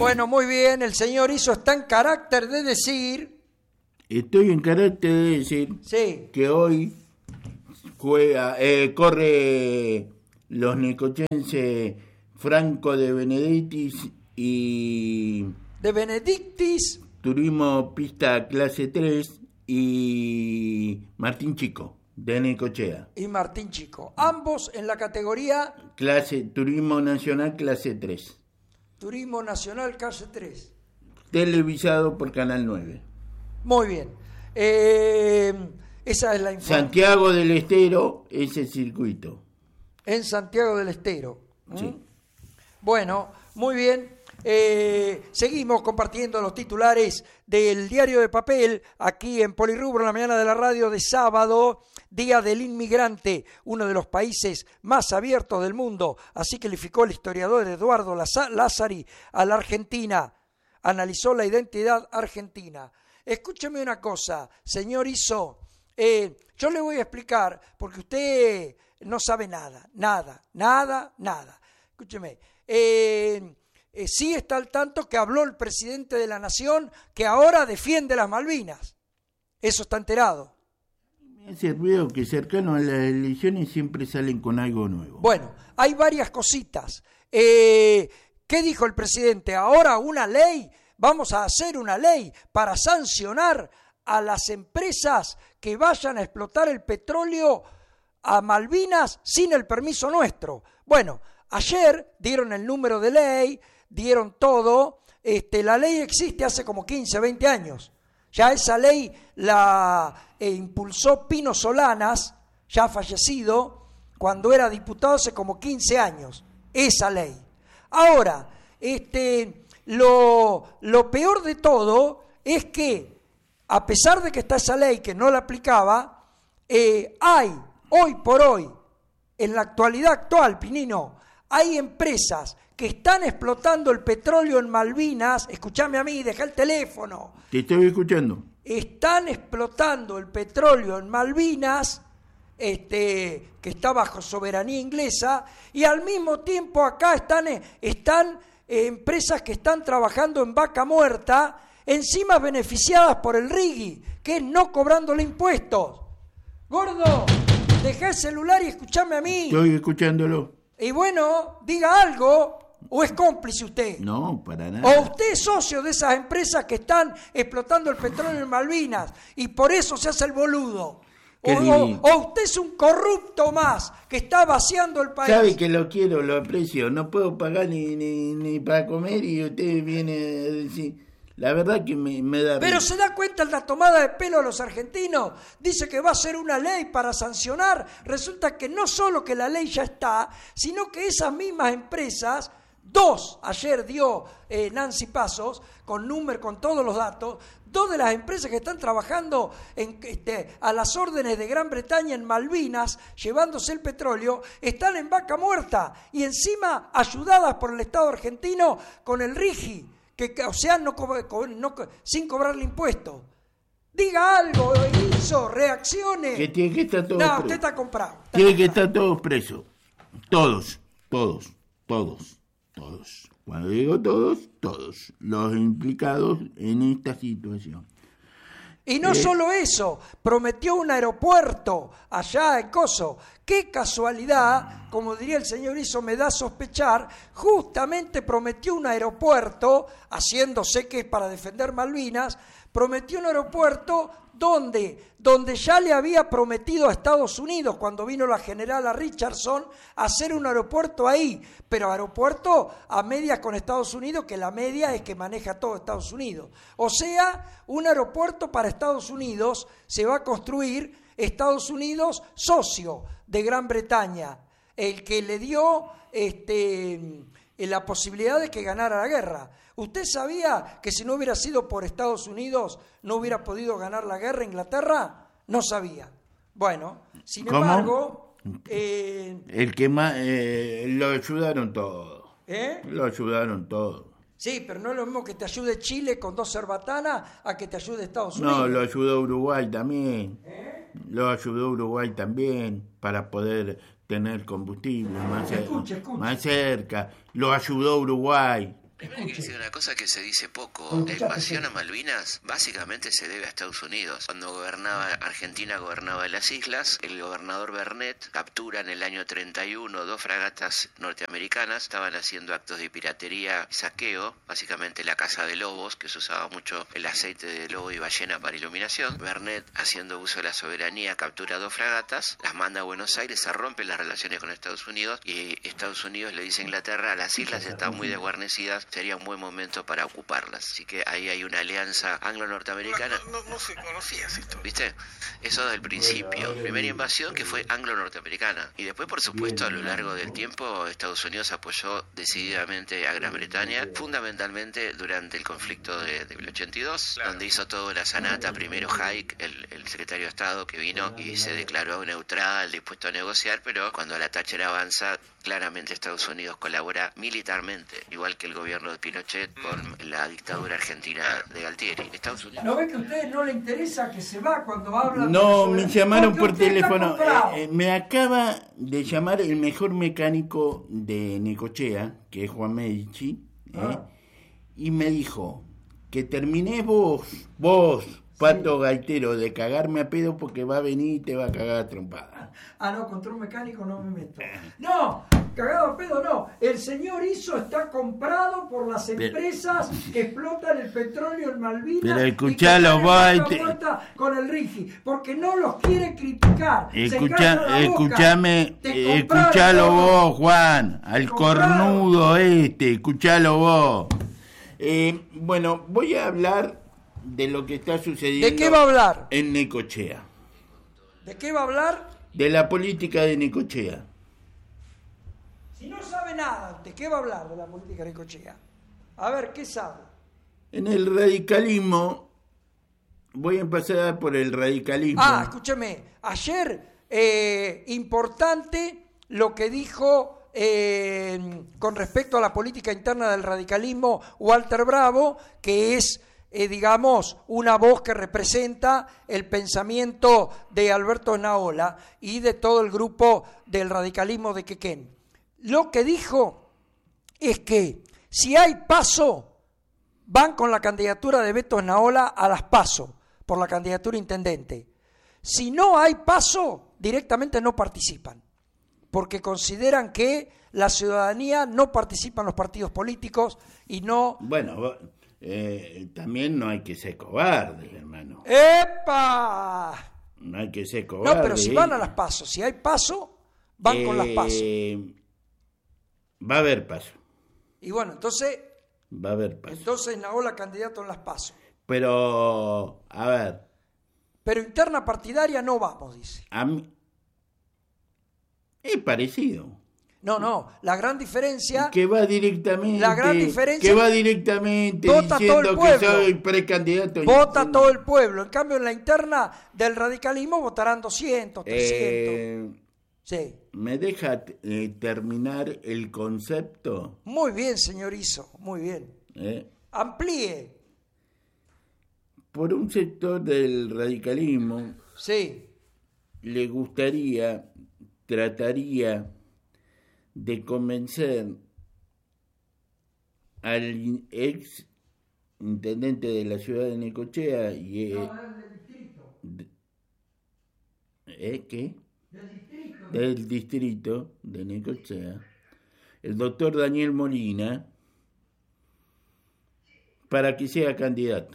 Bueno, muy bien, el señor Izzo está en carácter de decir... Estoy en carácter de decir sí, que hoy corre los necochenses Franco de Benedictis y... de Benedictis. Turismo Pista Clase 3 y Martín Chico, de Necochea. Y Martín Chico, ambos en la categoría... Turismo Nacional Clase 3. Turismo Nacional Clase 3. Televisado por Canal 9. Muy bien. Esa es la información. Santiago del Estero es el circuito. En Santiago del Estero. Sí. Bueno, muy bien. Seguimos compartiendo los titulares del Diario de Papel aquí en Polirrubro en la mañana de la radio de sábado, Día del Inmigrante, uno de los países más abiertos del mundo. Así calificó el historiador Eduardo Lázari a la Argentina. Analizó la identidad argentina. Escúcheme una cosa, señor Izzo. Yo le voy a explicar porque usted no sabe nada. Escúcheme. Sí está al tanto que habló el presidente de la Nación que ahora defiende las Malvinas. Eso está enterado. Me hace ruido que cercano a las elecciones siempre salen con algo nuevo. Bueno, hay varias cositas. ¿Qué dijo el presidente? Ahora una ley, vamos a hacer una ley para sancionar a las empresas que vayan a explotar el petróleo a Malvinas sin el permiso nuestro. Bueno, ayer dieron el número de ley, dieron todo. La ley existe hace como 15, 20 años. Ya esa ley la impulsó Pino Solanas, ya fallecido, cuando era diputado hace como 15 años. Esa ley. Ahora, lo peor de todo es que, a pesar de que está esa ley que no la aplicaba, hay, hoy por hoy, en la actualidad Pinino, hay empresas que están explotando el petróleo en Malvinas. Escúchame a mí, deja el teléfono. Te estoy escuchando. Están explotando el petróleo en Malvinas, que está bajo soberanía inglesa, y al mismo tiempo acá están empresas que están trabajando en Vaca Muerta, encima beneficiadas por el RIGI, que es no cobrándole impuestos. Gordo, deja el celular y escúchame a mí. Estoy escuchándolo. Y bueno, diga algo, o es cómplice usted. No, para nada. O usted es socio de esas empresas que están explotando el petróleo en Malvinas y por eso se hace el boludo. O usted es un corrupto más que está vaciando el país. Sabe que lo quiero, lo aprecio. No puedo pagar ni para comer y usted viene a decir... La verdad que me da... Pero se da cuenta la tomada de pelo a los argentinos. Dice que va a ser una ley para sancionar. Resulta que no solo que la ley ya está, sino que esas mismas empresas, ayer dio Nancy Pasos, con todos los datos, 2 de las empresas que están trabajando a las órdenes de Gran Bretaña en Malvinas, llevándose el petróleo, están en Vaca Muerta y encima ayudadas por el Estado argentino con el RIGI. Sin cobrarle impuestos. Diga algo, Izzo, reaccione. Que tiene que estar todo preso. Usted está comprado. Tiene que estar todos presos. Todos. Cuando digo todos los implicados en esta situación. Y no solo eso, prometió un aeropuerto allá en Coso. Qué casualidad, como diría el señor Izzo, me da a sospechar, justamente prometió un aeropuerto, haciéndose que es para defender Malvinas, prometió un aeropuerto donde ya le había prometido a Estados Unidos, cuando vino la generala Richardson, hacer un aeropuerto ahí, pero aeropuerto a medias con Estados Unidos, que la media es que maneja todo Estados Unidos. O sea, un aeropuerto para Estados Unidos se va a construir, Estados Unidos socio de Gran Bretaña, el que le dio la posibilidad de que ganara la guerra. ¿Usted sabía que si no hubiera sido por Estados Unidos no hubiera podido ganar la guerra Inglaterra? No sabía. Bueno, sin embargo... el que más... lo ayudaron todo. Lo ayudaron todo. Sí, pero no es lo mismo que te ayude Chile con 2 cerbatanas a que te ayude Estados Unidos. No, lo ayudó Uruguay también. Lo ayudó Uruguay también para poder tener combustible más cerca. Lo ayudó Uruguay. Primero hay que decir una cosa que se dice poco. La Escuchate, invasión sí. a Malvinas básicamente se debe a Estados Unidos. Cuando Argentina gobernaba las islas, el gobernador Bernet captura en el año 31 2 fragatas norteamericanas. Estaban haciendo actos de piratería y saqueo, básicamente la caza de lobos, que se usaba mucho el aceite de lobo y ballena para iluminación. Bernet, haciendo uso de la soberanía, captura 2 fragatas, las manda a Buenos Aires, se rompen las relaciones con Estados Unidos y Estados Unidos le dice a Inglaterra: las islas están muy desguarnecidas, sería un buen momento para ocuparlas. Así que ahí hay una alianza anglo-norteamericana. No se conocía esto. ¿Viste? Eso desde el principio. Primera invasión que fue anglo-norteamericana. Y después, por supuesto, a lo largo del tiempo, Estados Unidos apoyó decididamente a Gran Bretaña, fundamentalmente durante el conflicto del 82, donde hizo toda la sanata, primero Haig, el secretario de Estado, que vino y se declaró neutral, dispuesto a negociar, pero cuando la Thatcher avanza, claramente Estados Unidos colabora militarmente, igual que el gobierno de Pinochet con la dictadura argentina de Galtieri. Estados Unidos... ¿No ve que a ustedes no les interesa que se va cuando hablan? No, me llamaron por Porque usted está teléfono. comprado. Me acaba de llamar el mejor mecánico de Necochea, que es Juan Medici, y me dijo que terminés vos, Pato Gaitero, de cagarme a pedo porque va a venir y te va a cagar a trompada. No, contra un mecánico no me meto. No, cagado a pedo no. El señor Iso está comprado por las empresas que explotan el petróleo en Malvinas. Pero escuchalo, con el Rigi, porque no los quiere criticar. Escuchame, escuchalo vos, Juan, al cornudo escuchalo vos. Bueno, voy a hablar de lo que está sucediendo. ¿De qué va a hablar? En Necochea. ¿De qué va a hablar? De la política de Necochea. Si no sabe nada, ¿de qué va a hablar de la política de Necochea? A ver, ¿qué sabe? En el radicalismo, voy a empezar por el radicalismo. Escúcheme, ayer importante lo que dijo con respecto a la política interna del radicalismo Walter Bravo, que es digamos, una voz que representa el pensamiento de Alberto Naola y de todo el grupo del radicalismo de Quequén. Lo que dijo es que si hay PASO, van con la candidatura de Beto Naola a las PASO, por la candidatura intendente. Si no hay PASO, directamente no participan, porque consideran que la ciudadanía no participa en los partidos políticos y no... Bueno... también no hay que ser cobarde, hermano. ¡Epa! No hay que ser cobarde. No, pero si van a las PASO, si hay PASO, van con las PASO. Va a haber PASO. Y bueno, entonces... Va a haber PASO. Entonces Naola candidato en las PASO. Pero, a ver... Pero interna partidaria no vamos, dice. A mí... Es parecido. No, la gran diferencia... Que va directamente... La gran diferencia... Que va directamente vota diciendo todo el pueblo, que soy precandidato. Vota todo el pueblo. En cambio, en la interna del radicalismo votarán 200, 300. Sí. ¿Me deja terminar el concepto? Muy bien, señor Iso, muy bien. Amplíe. Por un sector del radicalismo... Sí. Le trataría de convencer al ex intendente de la ciudad de Necochea y del distrito. ¿Qué? Del distrito. Del distrito de Necochea, el doctor Daniel Molina, para que sea candidato.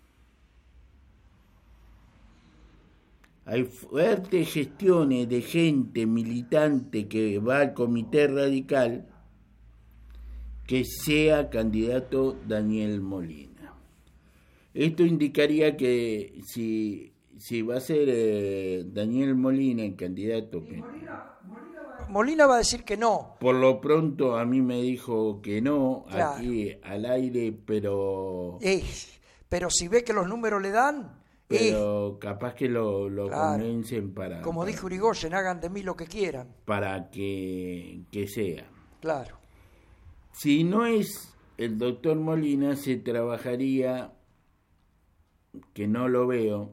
Hay fuertes gestiones de gente militante que va al comité radical que sea candidato Daniel Molina. Esto indicaría que si va a ser Daniel Molina el candidato... Molina va a decir que no. Por lo pronto a mí me dijo que no, claro. Aquí al aire, pero... Pero si ve que los números le dan... Pero capaz que lo claro. convencen para... Como dijo Urigoyen, hagan de mí lo que quieran. Para que sea. Claro. Si no es el doctor Molina, se trabajaría, que no lo veo.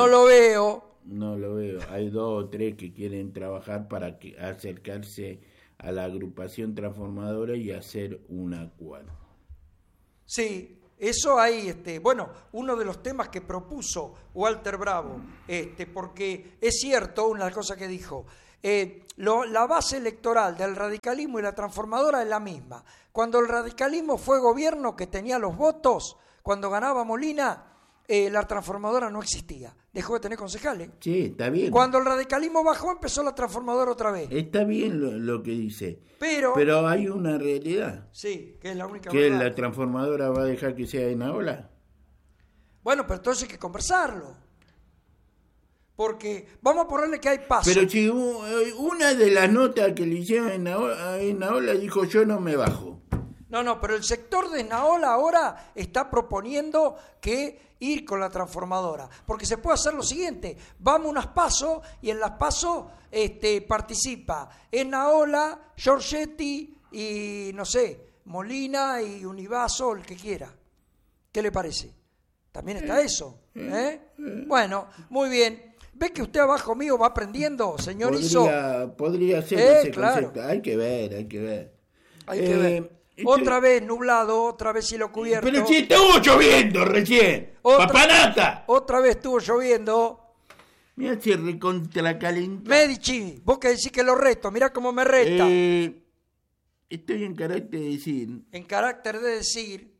Hay 2 o 3 que quieren trabajar para acercarse a la agrupación transformadora y hacer un acuerdo. Sí, eso ahí, bueno, uno de los temas que propuso Walter Bravo, porque es cierto una cosa que dijo, la base electoral del radicalismo y la transformadora es la misma. Cuando el radicalismo fue gobierno que tenía los votos, cuando ganaba Molina, la transformadora no existía. Dejó de tener concejales. Sí, está bien. Cuando el radicalismo bajó, empezó la transformadora otra vez. Está bien lo que dice. Pero hay una realidad. Sí, que es la única ¿Que verdad. la transformadora va a dejar que sea en Naola? Bueno, pero entonces hay que conversarlo. Porque vamos a ponerle que hay paso. Pero si una de las notas que le hicieron en Naola dijo yo no me bajo. No, pero el sector de Naola ahora está proponiendo que ir con la transformadora, porque se puede hacer lo siguiente, vamos a unas PASO y en las PASO participa en Naola, Giorgetti y no sé, Molina y Univaso, el que quiera. ¿Qué le parece? También está eso, ¿eh? Bueno, muy bien. ¿Ve que usted abajo mío va aprendiendo, señor Iso? Podría ser ese claro. concepto. Hay que ver. Hay que ver. Otra vez nublado, otra vez cielo cubierto. Pero si estuvo lloviendo recién. ¡Papanata! Otra vez estuvo lloviendo. Mira si recontracalentado. Medici, vos que decís que lo reto, mirá cómo me reta. Estoy en carácter de decir. En carácter de decir.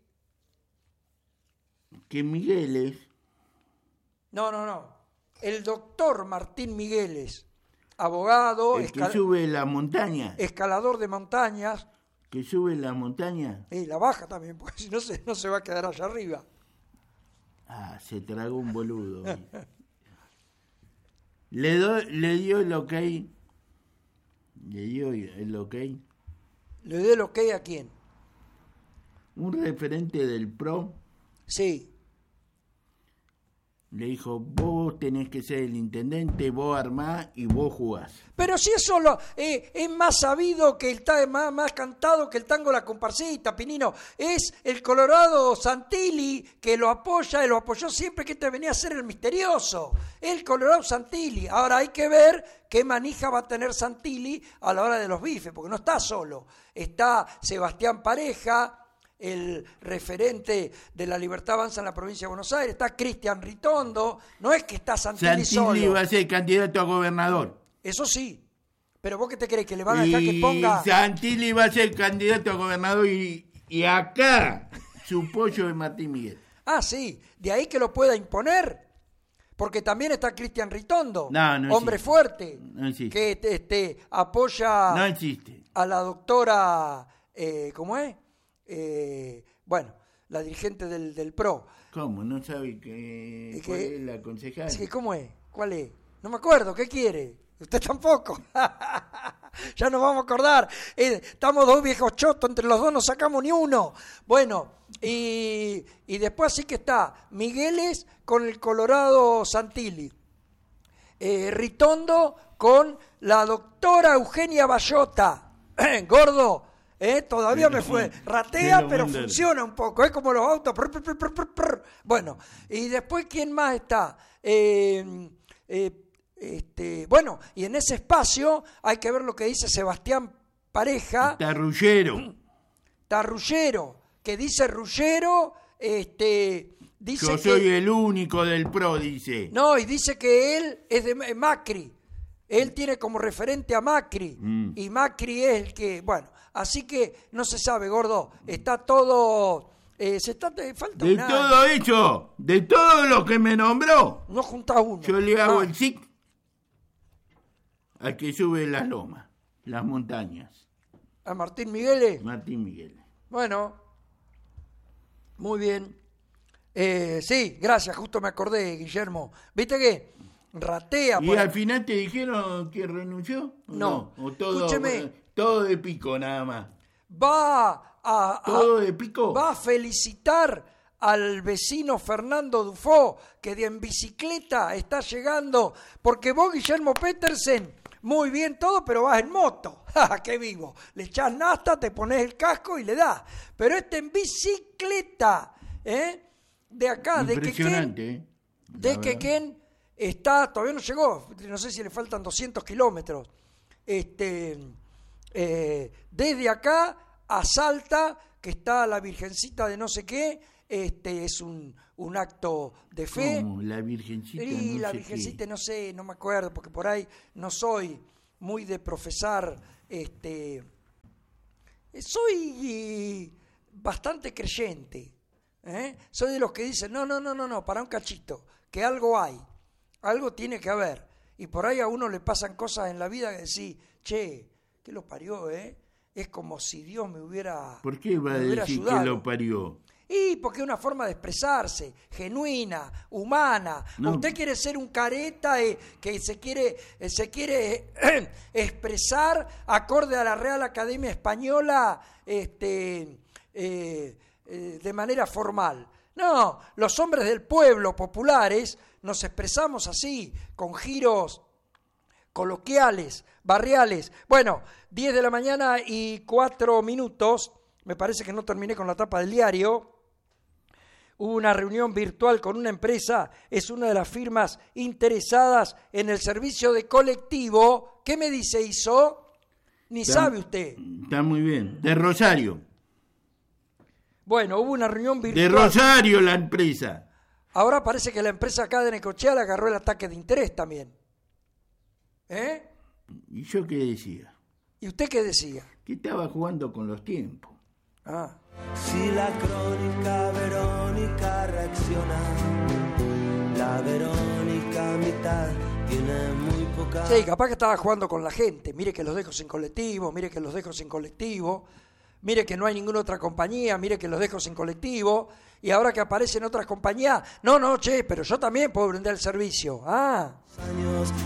Que Migueles. No. El doctor Martín Migueles, abogado. El que sube la montaña. Escalador de montañas. Que sube la montaña. Y la baja también, porque si no no se va a quedar allá arriba. Se tragó un boludo. Le dio el ok. ¿Le dio el ok? ¿Le dio el ok a quién? Un referente del PRO. Sí. Le dijo, vos tenés que ser el intendente, vos armás y vos jugás. Pero si eso es más sabido que más cantado que el tango La Comparsita, Pinino. Es el Colorado Santilli que lo apoya y lo apoyó siempre que venía a ser el misterioso. El Colorado Santilli. Ahora hay que ver qué manija va a tener Santilli a la hora de los bifes, porque no está solo. Está Sebastián Pareja, el referente de la Libertad Avanza en la provincia de Buenos Aires, está Cristian Ritondo, no es que está Santilli solo. Santilli va a ser candidato a gobernador. Eso sí, pero vos qué te crees, que le van a dejar que ponga... Santilli va a ser candidato a gobernador y acá su pollo es Martín Miguel. Ah, sí, de ahí que lo pueda imponer, porque también está Cristian Ritondo, no hombre existe. fuerte, No existe. que apoya no existe. a la doctora, ¿cómo es? Bueno, la dirigente del PRO. ¿Cómo? ¿No sabe cuál es la concejal? Sí, ¿cómo es? ¿Cuál es? No me acuerdo, ¿qué quiere? Usted tampoco. Ya nos vamos a acordar. Estamos dos viejos chotos, entre los dos no sacamos ni uno. Bueno, y después sí que está Migueles con el Colorado Santilli. Ritondo con la doctora Eugenia Bayota. Gordo. Todavía me fue, ratea pero funciona un poco, es como los autos. Bueno, y después ¿quién más está? Bueno, y en ese espacio hay que ver lo que dice Sebastián Pareja. Tarrullero, que dice Rullero, dice yo soy el único del PRO, dice. No, y dice que él es de Macri. Él tiene como referente a Macri, y Macri es el que, bueno, así que no se sabe, gordo, está todo, falta de todo hecho, de todo lo que me nombró, no junta uno. Yo le hago el SIC al que sube las lomas, las montañas. ¿A Martín Migueles? Martín Migueles. Bueno, muy bien. Sí, gracias, justo me acordé, Guillermo. ¿Viste qué? Ratea. ¿Y al final te dijeron que renunció? No. ¿O todo, escúcheme, todo de pico nada más? ¿Todo de pico? Va a felicitar al vecino Fernando Dufó, que en bicicleta está llegando, porque vos, Guillermo Petersen, muy bien todo, pero vas en moto. ¡Qué vivo! Le echás nafta, te pones el casco y le das. Pero en bicicleta, de acá, impresionante, de Quequén, está, todavía no llegó, no sé si le faltan 200 kilómetros. desde acá a Salta, que está la Virgencita de no sé qué, es un acto de fe. ¿Cómo? La Virgencita Y no la sé Virgencita, qué. no sé, no me acuerdo, porque por ahí no soy muy de profesar, soy bastante creyente, ¿eh? Soy de los que dicen, no, para un cachito, que algo hay, algo tiene que haber, y por ahí a uno le pasan cosas en la vida que decís, che, ¿qué lo parió, Es como si Dios me hubiera ¿Por qué va a me hubiera decir ayudado. que lo parió? Y porque es una forma de expresarse, genuina, humana. No. Usted quiere ser un careta que se quiere expresar acorde a la Real Academia Española de manera formal. No, los hombres del pueblo populares nos expresamos así, con giros coloquiales, barriales. Bueno, 10 de la mañana y 4 minutos, me parece que no terminé con la tapa del diario. Hubo una reunión virtual con una empresa, es una de las firmas interesadas en el servicio de colectivo. ¿Qué me dice ISO? Ni sabe usted. Está muy bien. De Rosario. Bueno, hubo una reunión virtual. De Rosario la empresa. Ahora parece que la empresa acá de Necochea le agarró el ataque de interés también. ¿Y yo qué decía? ¿Y usted qué decía? Que estaba jugando con los tiempos. Ah. Si la crónica Verónica reacciona, la Verónica mitad tiene muy poca... Sí, capaz que estaba jugando con la gente. Mire que los dejo sin colectivo, mire que no hay ninguna otra compañía, mire que los dejo sin colectivo. Y ahora que aparecen otras compañías, no, che, pero yo también puedo brindar el servicio. Ah. Años